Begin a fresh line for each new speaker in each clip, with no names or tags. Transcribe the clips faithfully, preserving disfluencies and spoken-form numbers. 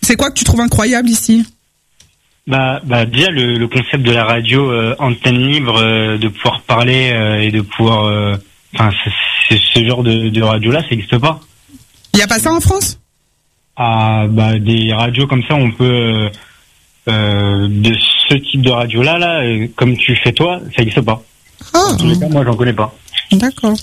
C'est quoi que tu trouves incroyable ici?
Bah, bah déjà le, le concept de la radio euh, antenne libre, euh, de pouvoir parler euh, et de pouvoir, euh, enfin, c'est, c'est ce genre de, de radio-là, ça n'existe pas.
Il y a pas ça en France?
Ah, bah des radios comme ça, on peut euh, euh, de ce type de radio-là, là, euh, comme tu fais toi, ça n'existe pas.
Ah.
En tous les cas, moi, j'en connais pas.
D'accord.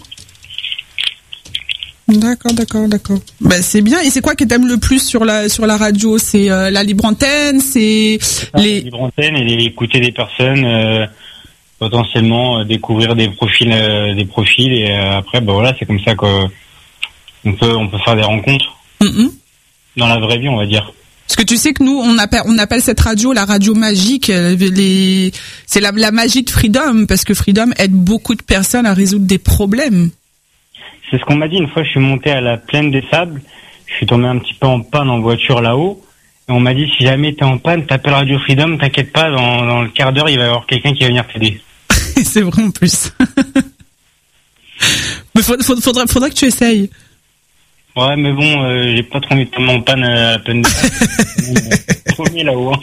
D'accord, d'accord, d'accord. Bah c'est bien. Et c'est quoi que t'aimes le plus sur la sur la radio? C'est euh, la libre antenne, c'est
ça,
les
la libre antenne et écouter des personnes, euh, potentiellement euh, découvrir des profils, euh, des profils et euh, après, bah voilà, c'est comme ça qu'on peut on peut faire des rencontres
mm-hmm.
dans la vraie vie, on va dire.
Parce que tu sais que nous on appelle on appelle cette radio la radio magique. Les c'est la la magie de Freedom parce que Freedom aide beaucoup de personnes à résoudre des problèmes.
C'est ce qu'on m'a dit une fois, je suis monté à la plaine des Sables, je suis tombé un petit peu en panne en voiture là-haut, et on m'a dit si jamais t'es en panne, t'appelles Radio Freedom, t'inquiète pas, dans, dans le quart d'heure, il va y avoir quelqu'un qui va venir t'aider.
C'est vrai en plus. Mais faudrait, faudrait, faudrait que tu essayes.
Ouais, mais bon, euh, j'ai pas trop envie de tomber en panne à la plaine des Sables. Premier là-haut. Hein.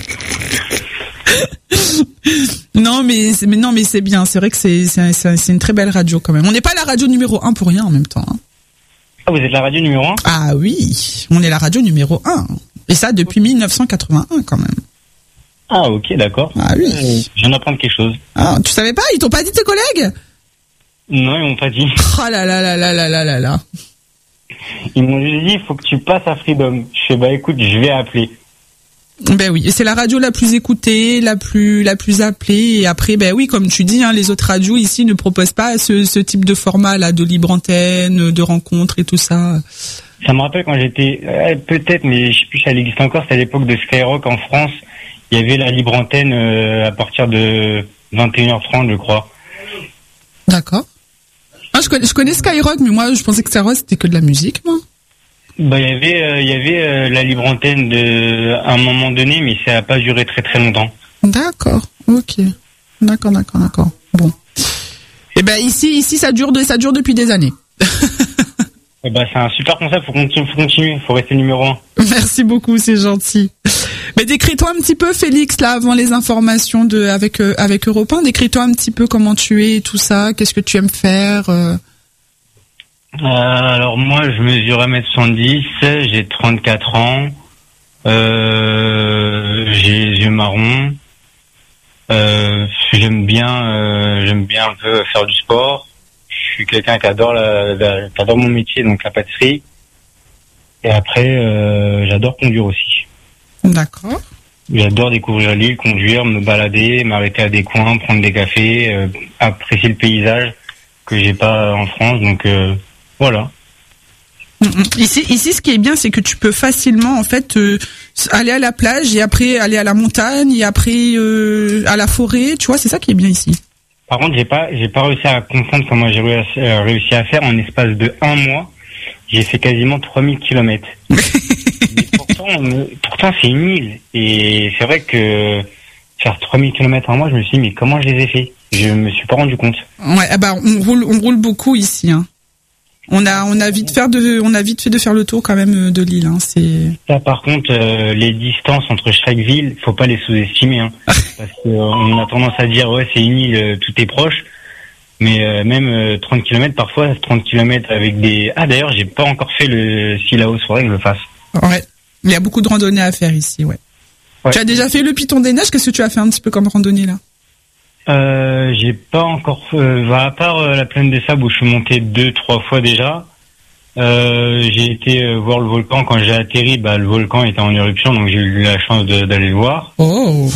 Non mais c'est, mais non mais c'est bien, c'est vrai que c'est c'est c'est, c'est une très belle radio quand même. On n'est pas la radio numéro un pour rien en même temps. Hein.
Ah, vous êtes la radio numéro un?
Ah oui, on est la radio numéro un. Et ça depuis mille neuf cent quatre-vingt-un quand même.
Ah ok, d'accord.
Ah oui.
Euh, je viens d'apprendre quelque chose.
Ah, tu savais pas? Ils t'ont pas dit tes collègues?
Non, ils m'ont pas dit.
Oh là là là là là là là là.
Ils m'ont juste dit il faut que tu passes à Freedom. Je fais bah écoute, je vais appeler.
Ben oui, et c'est la radio la plus écoutée, la plus la plus appelée. Et après, ben oui, comme tu dis, hein, les autres radios ici ne proposent pas ce, ce type de format là, de libre antenne, de rencontres et tout ça.
Ça me rappelle quand j'étais, euh, peut-être, mais je sais plus si elle existe encore, c'était à l'époque de Skyrock en France. Il y avait la libre antenne euh, à partir de vingt et une heures trente, je crois.
D'accord. Ah, je connais, je connais Skyrock, mais moi, je pensais que Skyrock c'était que de la musique, moi.
Bah, il y avait, euh, il y avait euh, la libre antenne de, à un moment donné, mais ça a pas duré très très longtemps.
D'accord. Ok. D'accord, d'accord, d'accord. Bon. Et ben ici, ici, ça dure, de, ça dure depuis des années.
Et bah, c'est un super concept. Faut continuer, faut continuer, faut rester numéro un.
Merci beaucoup, c'est gentil. Mais décris-toi un petit peu, Félix, là, avant les informations de avec euh, avec Europe un. Décris-toi un petit peu comment tu es, et tout ça. Qu'est-ce que tu aimes faire euh...
Euh, alors moi, je mesure un mètre soixante-dix, j'ai trente-quatre ans, euh, j'ai les yeux marrons, euh, j'aime bien, euh, j'aime bien un peu faire du sport. Je suis quelqu'un qui adore la, la, qui adore mon métier, donc la pâtisserie. Et après, euh, j'adore conduire aussi.
D'accord.
J'adore découvrir l'île, conduire, me balader, m'arrêter à des coins, prendre des cafés, euh, apprécier le paysage que j'ai pas en France, donc. Euh, Voilà.
Ici, ici, ce qui est bien, c'est que tu peux facilement, en fait, euh, aller à la plage et après aller à la montagne et après euh, à la forêt. Tu vois, c'est ça qui est bien ici.
Par contre, j'ai pas, j'ai pas réussi à comprendre comment j'ai réussi, euh, réussi à faire en espace de un mois. J'ai fait quasiment trois mille kilomètres. Mais pourtant, on, pourtant, c'est une île. Et c'est vrai que faire trois mille kilomètres en mois, je me suis dit, mais comment je les ai fait? Je me suis pas rendu compte.
Ouais, ah bah, on roule, on roule beaucoup ici, hein. On a, on a vite fait de, on a vite fait de faire le tour quand même de l'île. Hein, c'est.
Ça, par contre, euh, les distances entre chaque ville, faut pas les sous-estimer. Hein, parce qu'on a tendance à dire ouais, c'est une île, euh, tout est proche. Mais euh, même euh, trente kilomètres, parfois trente kilomètres avec des. Ah d'ailleurs, j'ai pas encore fait le Silao, faudrait que je le fasse.
Ouais. Il y a beaucoup de randonnées à faire ici, ouais. ouais. Tu as déjà fait le Piton des Neiges? Qu'est-ce que tu as fait un petit peu comme randonnée là?
Euh, j'ai pas encore, euh, à part euh, la plaine des Sables où je suis monté deux, trois fois déjà. Euh, j'ai été euh, voir le volcan quand j'ai atterri. Bah, le volcan était en éruption, donc j'ai eu la chance de, d'aller le voir.
Oh.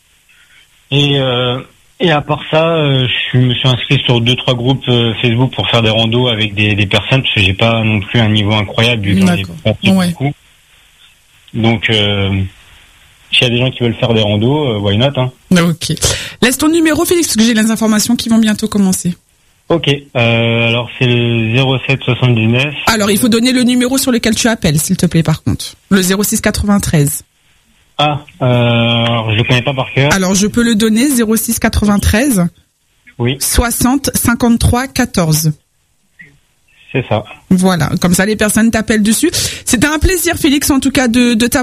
Et euh, et à part ça, euh, je me suis inscrit sur deux, trois groupes euh, Facebook pour faire des randos avec des, des personnes parce que j'ai pas non plus un niveau incroyable vu que j'en ai pas fait
ouais.
beaucoup. Donc euh, s'il y a des gens qui veulent faire des randos, euh, why not, hein.
Ok. Laisse ton numéro, Félix, parce que j'ai les informations qui vont bientôt commencer.
Ok. Euh, alors, c'est le zéro sept soixante-dix-neuf.
Alors, il faut donner le numéro sur lequel tu appelles, s'il te plaît, par contre. Le zéro six quatre-vingt-treize.
Ah, euh, alors, je le connais pas par cœur.
Alors, je peux le donner, zéro six quatre-vingt-treize.
Oui.
soixante cinquante-trois quatorze.
C'est ça.
Voilà. Comme ça, les personnes t'appellent dessus. C'était un plaisir, Félix, en tout cas, de, de t'avoir.